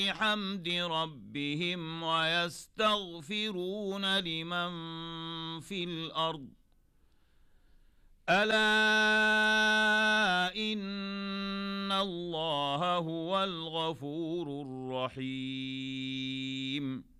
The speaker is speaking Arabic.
بحمد ربهم ويستغفرون لمن في الأرض ألا إن الله هو الغفور الرحيم